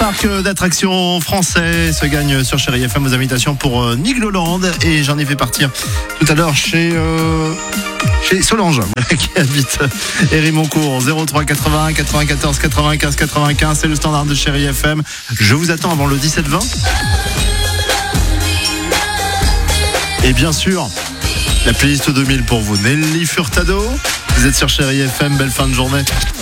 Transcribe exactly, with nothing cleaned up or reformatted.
parc d'attractions français se gagne sur Chérie F M aux invitations pour euh, Nigloland. Et j'en ai fait partir tout à l'heure chez, euh, chez Solange, qui habite Hérimoncourt. zéro trois quatre-vingt-un quatre-vingt-quatorze quatre-vingt-quinze quatre-vingt-quinze, c'est le standard de Chérie F M. Je vous attends avant le dix-sept vingt. Et bien sûr, la playlist deux mille pour vous. Nelly Furtado, vous êtes sur Chérie F M, belle fin de journée.